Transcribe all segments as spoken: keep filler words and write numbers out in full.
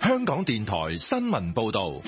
香港電台新聞報道。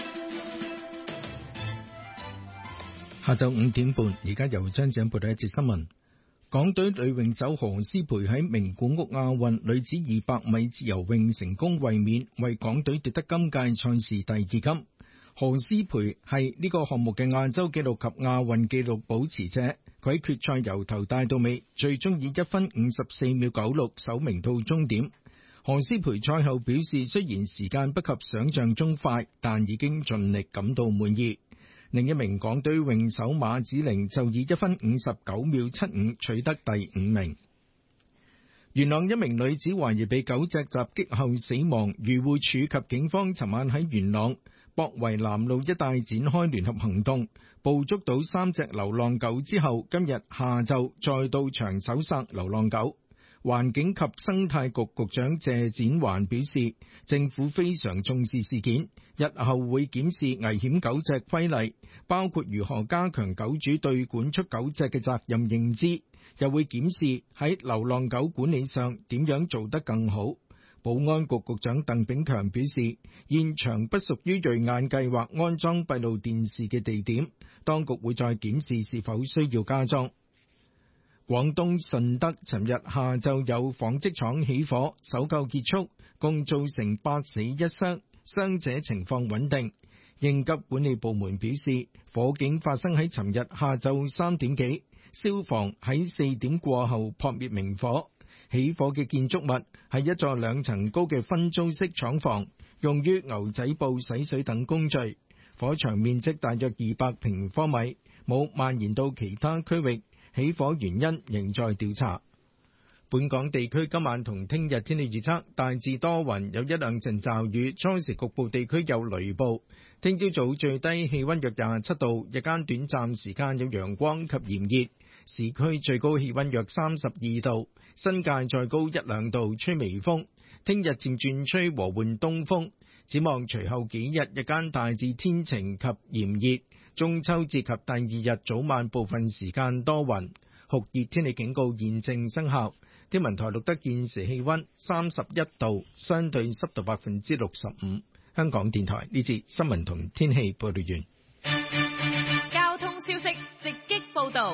下晝五點半，而家由張子欣報道一節新聞。港隊女泳手何詩蓓喺名古屋亞運女子二百米自由泳成功衛冕，為港隊奪得今屆賽事第二金。何詩蓓係呢個項目嘅亞洲紀錄及亞運紀錄保持者，佢喺決賽由頭帶到尾，最終以一分五十四秒九六首名到終點。何詩蓓賽後表示，雖然時間不及想象中快，但已經盡力，感到滿意。另一名港隊泳手馬子玲就以一分五十九秒七五取得第五名。元朗一名女子懷疑被狗隻襲擊後死亡，漁護署及警方尋晚喺元朗博圍南路一帶展開聯合行動，捕捉到三隻流浪狗之後，今日下晝再到場搜殺流浪狗。環境及生態局局長謝展寰表示，政府非常重視事件，日後會檢視危險狗隻規例，包括如何加強狗主對管束狗隻嘅責任認知，又會檢視喺流浪狗管理上點樣做得更好。保安局局長鄧炳強表示，現場不屬於銳眼計劃安裝閉路電視嘅地點，當局會再檢視是否需要加裝。廣東順德尋日下晝有紡織廠起火，搜救結束，共造成八死一傷，傷者情況穩定。應急管理部門表示，火警發生喺尋日下晝三點幾，消防喺四點過後撲滅明火。起火嘅建築物係一座兩層高嘅分租式廠房，用於牛仔布洗水等工序。火場面積大約二百平方米，冇蔓延到其他區域。起火原因仍在調查。本港地區今晚同聽日天氣預測，大致多雲，有一兩陣驟雨，初時局部地區有雷暴。聽朝早最低氣溫約廿七度，日間短暫時間有陽光及炎熱，市區最高氣溫約三十二度，新界再高一兩度，吹微風。聽日漸轉吹和緩東風。展望隨後幾日，日間大致天晴及炎熱，中秋節及第二日早晚部分時間多雲，酷熱天氣警告現正生效。天文台錄得現時氣溫三十一度，相對濕度百分之六十五。香港電台呢節新聞同天氣報道完。 交通消息直擊報道。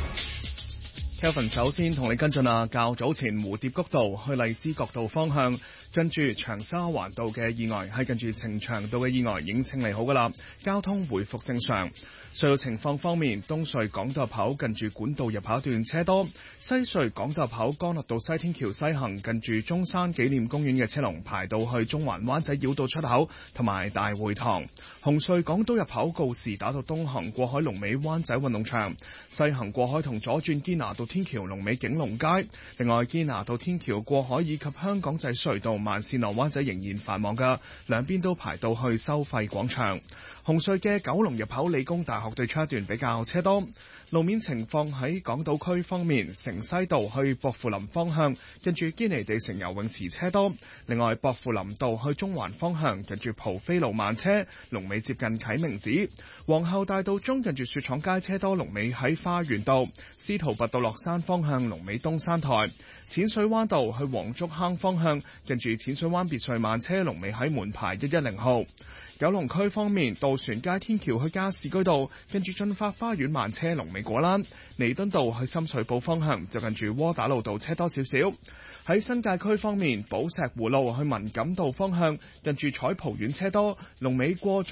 Kevin 首先同你跟進啊，較早前蝴蝶谷道去荔枝角道方向，跟住長沙灣道嘅意外，係近住呈祥道嘅意外已經清理好噶啦，交通回復正常。隧道情況方面，東隧港島入口近住管道入口段車多，西隧港島入口干諾道西天橋西行近住中山紀念公園嘅車龍排到去中環灣仔繞道出口同埋大會堂。紅隧港島入口告士打道東行過海龍尾灣仔運動場，西行過海同左轉堅拿道天橋龍尾景隆街。另外堅拿道天橋過海以及香港仔隧道慢線落灣仔仍然繁忙嘅，兩邊都排到去收費廣場。紅隧嘅九龍入口理工大學對出一段比較車多。路面情況喺港島區方面，城西道去薄扶林方向近住堅尼地城游泳池車多。另外薄扶林道去中環方向近住蒲飛路慢車，龍尾接近啟明寺。皇后大道中近住雪廠街車多，龍尾喺花園道。司徒拔道落山方向龍尾東山台。淺水灣道去黃竹坑方向近住淺水灣別墅慢車，龍尾喺門牌一一零號。九龍區方面，渡船街天橋去加士居道近住駿發花園慢車，龍尾果欄。彌敦道去深水埗方向就近住窩打老道車多少少。喺新界區方面，寶石湖路去文錦道方向近住彩蒲苑車多，龍尾過